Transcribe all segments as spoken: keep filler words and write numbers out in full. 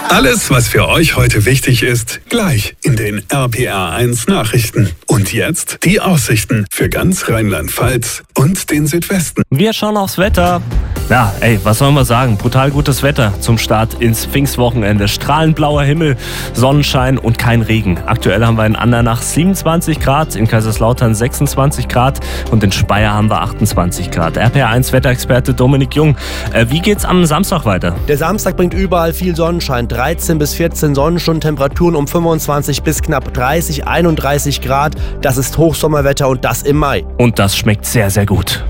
Alles, was für euch heute wichtig ist, gleich in den R P R eins Nachrichten. Und jetzt die Aussichten für ganz Rheinland-Pfalz und den Südwesten. Wir schauen aufs Wetter. Ja, ey, was sollen wir sagen? Brutal gutes Wetter zum Start ins Pfingstwochenende. Strahlend blauer Himmel, Sonnenschein und kein Regen. Aktuell haben wir in Andernach siebenundzwanzig Grad, in Kaiserslautern sechsundzwanzig Grad und in Speyer haben wir achtundzwanzig Grad. R P R eins Wetterexperte Dominik Jung. Äh, wie geht's am Samstag weiter? Der Samstag bringt überall viel Sonnenschein. dreizehn bis vierzehn Sonnenstunden, Temperaturen um fünfundzwanzig bis knapp dreißig, einunddreißig Grad. Das ist Hochsommerwetter und das im Mai. Und das schmeckt sehr, sehr gut.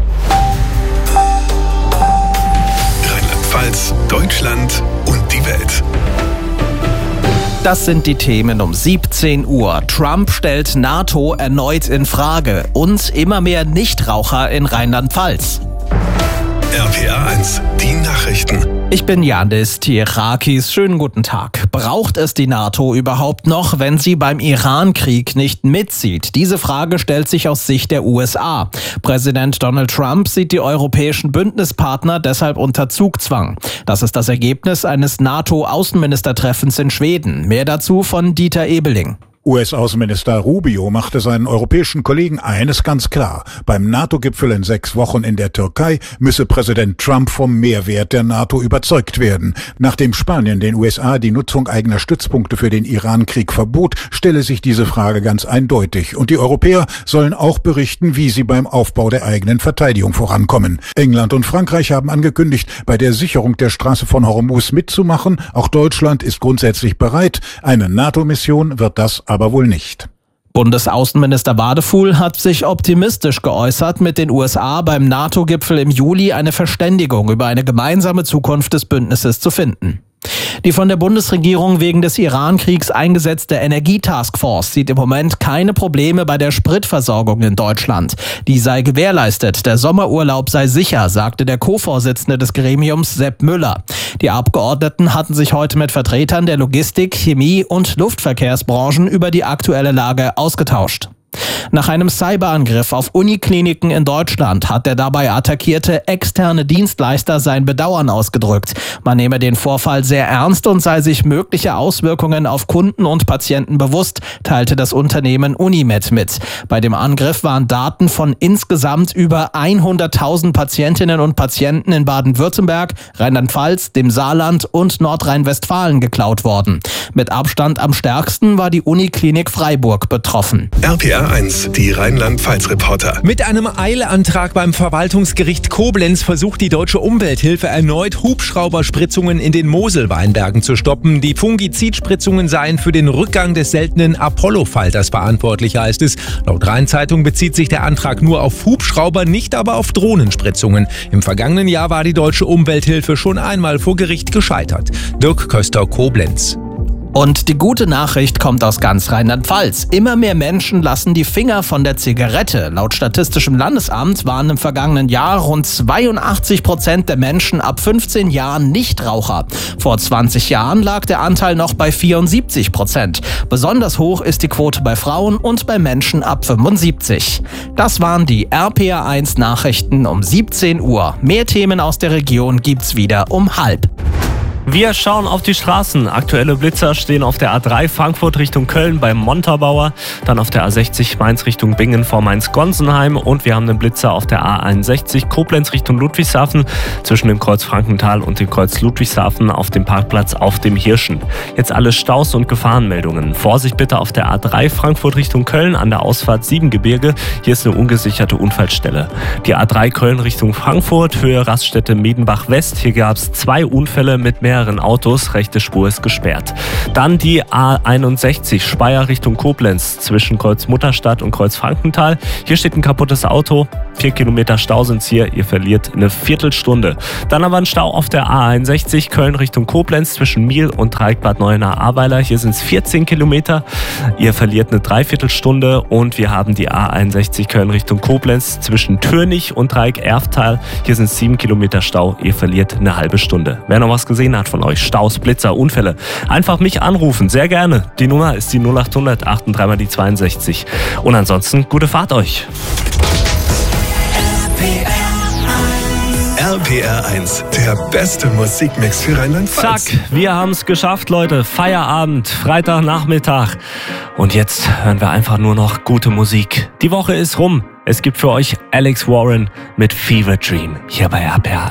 Rheinland-Pfalz, Deutschland und die Welt. Das sind die Themen um siebzehn Uhr. Trump stellt NATO erneut in Frage und immer mehr Nichtraucher in Rheinland-Pfalz. R P R eins, die Nachrichten. Ich bin Yandis Tierakis. Schönen guten Tag. Braucht es die NATO überhaupt noch, wenn sie beim Iran-Krieg nicht mitzieht? Diese Frage stellt sich aus Sicht der U S A. Präsident Donald Trump sieht die europäischen Bündnispartner deshalb unter Zugzwang. Das ist das Ergebnis eines NATO-Außenministertreffens in Schweden. Mehr dazu von Dieter Ebeling. U S-Außenminister Rubio machte seinen europäischen Kollegen eines ganz klar. Beim NATO-Gipfel in sechs Wochen in der Türkei müsse Präsident Trump vom Mehrwert der NATO überzeugt werden. Nachdem Spanien den U S A die Nutzung eigener Stützpunkte für den Iran-Krieg verbot, stelle sich diese Frage ganz eindeutig. Und die Europäer sollen auch berichten, wie sie beim Aufbau der eigenen Verteidigung vorankommen. England und Frankreich haben angekündigt, bei der Sicherung der Straße von Hormuz mitzumachen. Auch Deutschland ist grundsätzlich bereit. Eine NATO-Mission wird das aber wohl nicht. Bundesaußenminister Wadefuhl hat sich optimistisch geäußert, mit den U S A beim NATO-Gipfel im Juli eine Verständigung über eine gemeinsame Zukunft des Bündnisses zu finden. Die von der Bundesregierung wegen des Iran-Kriegs eingesetzte Energietaskforce sieht im Moment keine Probleme bei der Spritversorgung in Deutschland. Die sei gewährleistet, der Sommerurlaub sei sicher, sagte der Co-Vorsitzende des Gremiums Sepp Müller. Die Abgeordneten hatten sich heute mit Vertretern der Logistik, Chemie und Luftverkehrsbranchen über die aktuelle Lage ausgetauscht. Nach einem Cyberangriff auf Unikliniken in Deutschland hat der dabei attackierte externe Dienstleister sein Bedauern ausgedrückt. Man nehme den Vorfall sehr ernst und sei sich mögliche Auswirkungen auf Kunden und Patienten bewusst, teilte das Unternehmen Unimed mit. Bei dem Angriff waren Daten von insgesamt über hunderttausend Patientinnen und Patienten in Baden-Württemberg, Rheinland-Pfalz, dem Saarland und Nordrhein-Westfalen geklaut worden. Mit Abstand am stärksten war die Uniklinik Freiburg betroffen. R P R eins, die Rheinland-Pfalz-Reporter. Mit einem Eilantrag beim Verwaltungsgericht Koblenz versucht die Deutsche Umwelthilfe erneut, Hubschrauberspritzungen in den Moselweinbergen zu stoppen. Die Fungizidspritzungen seien für den Rückgang des seltenen Apollo-Falters verantwortlich, heißt es. Laut Rhein-Zeitung bezieht sich der Antrag nur auf Hubschrauber, nicht aber auf Drohnenspritzungen. Im vergangenen Jahr war die Deutsche Umwelthilfe schon einmal vor Gericht gescheitert. Dirk Köster, Koblenz. Und die gute Nachricht kommt aus ganz Rheinland-Pfalz. Immer mehr Menschen lassen die Finger von der Zigarette. Laut Statistischem Landesamt waren im vergangenen Jahr rund zweiundachtzig Prozent der Menschen ab fünfzehn Jahren Nichtraucher. Vor zwanzig Jahren lag der Anteil noch bei vierundsiebzig Prozent. Besonders hoch ist die Quote bei Frauen und bei Menschen ab fünfundsiebzig. Das waren die R P R eins Nachrichten um siebzehn Uhr. Mehr Themen aus der Region gibt's wieder um halb. Wir schauen auf die Straßen. Aktuelle Blitzer stehen auf der A drei Frankfurt Richtung Köln beim Montabaur, dann auf der A sechzig Mainz Richtung Bingen vor Mainz-Gonsenheim und wir haben einen Blitzer auf der A einundsechzig Koblenz Richtung Ludwigshafen zwischen dem Kreuz Frankenthal und dem Kreuz Ludwigshafen auf dem Parkplatz auf dem Hirschen. Jetzt alle Staus und Gefahrenmeldungen. Vorsicht bitte auf der A drei Frankfurt Richtung Köln an der Ausfahrt Siebengebirge. Hier ist eine ungesicherte Unfallstelle. Die A drei Köln Richtung Frankfurt, Höhe Raststätte Miedenbach West. Hier gab es zwei Unfälle mit mehr Autos, rechte Spur ist gesperrt. Dann die A einundsechzig Speyer Richtung Koblenz zwischen Kreuz Mutterstadt und Kreuz Frankenthal. Hier steht ein kaputtes Auto. Vier Kilometer Stau sind's hier. Ihr verliert eine Viertelstunde. Dann aber ein Stau auf der A einundsechzig Köln Richtung Koblenz zwischen Miel und Dreieck Bad Neuenahr-Ahrweiler. Hier sind es vierzehn Kilometer. Ihr verliert eine Dreiviertelstunde. Und wir haben die A einundsechzig Köln Richtung Koblenz zwischen Türnich und Dreieck Erftal. Hier sind es sieben Kilometer Stau. Ihr verliert eine halbe Stunde. Wer noch was gesehen hat von euch, Staus, Blitzer, Unfälle, einfach mich anrufen, sehr gerne. Die Nummer ist die null acht hundert achtunddreißig mal die zweiundsechzig. Und ansonsten gute Fahrt euch. R P R eins, der Der beste Musikmix für Rheinland-Pfalz. Zack, wir haben es geschafft, Leute. Feierabend, Freitagnachmittag. Und jetzt hören wir einfach nur noch gute Musik. Die Woche ist rum. Es gibt für euch Alex Warren mit Fever Dream hier bei R P R.